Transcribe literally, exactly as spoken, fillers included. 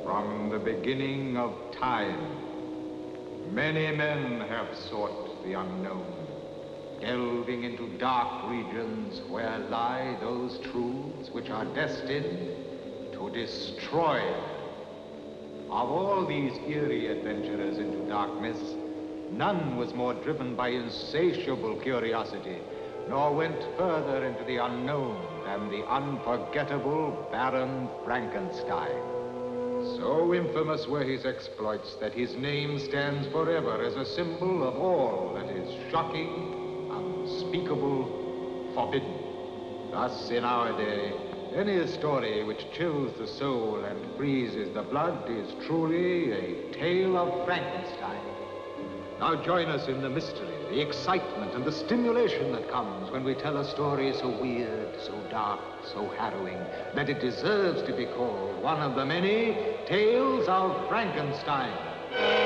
From the beginning of time, many men have sought the unknown, delving into dark regions where lie those truths which are destined to destroy. Of all these eerie adventurers into darkness, none was more driven by insatiable curiosity, nor went further into the unknown than the unforgettable Baron Frankenstein. So infamous were his exploits that his name stands forever as a symbol of all that is shocking, unspeakable, forbidden. Thus, in our day, any story which chills the soul and freezes the blood is truly a tale of Frankenstein. Now join us in the mystery, the excitement, and the stimulation that comes when we tell a story so weird, so dark, so harrowing, that it deserves to be called one of the many Tales of Frankenstein.